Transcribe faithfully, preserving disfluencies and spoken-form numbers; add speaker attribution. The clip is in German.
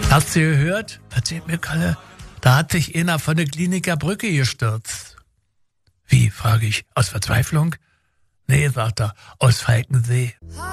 Speaker 1: Hast du gehört? Erzählt mir Kalle. Da hat sich einer von der Kliniker Brücke gestürzt. Wie, frage ich. Aus Verzweiflung? Nee, sagt er, aus Falkensee.